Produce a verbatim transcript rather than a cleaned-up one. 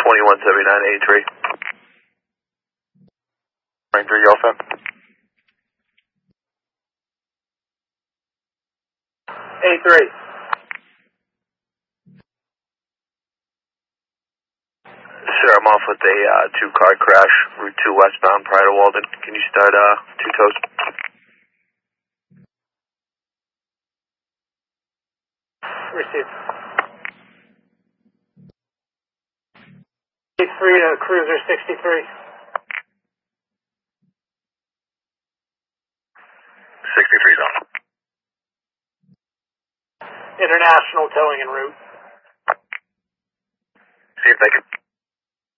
twenty-one seventy-nine eighty-three. Ranger, you all set? eighty-three. Sir, I'm off with a uh, two-car crash, Route two westbound prior to Walden. Can you start uh, two toes? Received. eighty-three to Cruiser sixty-three. sixty-three's on. International towing en route. See if they can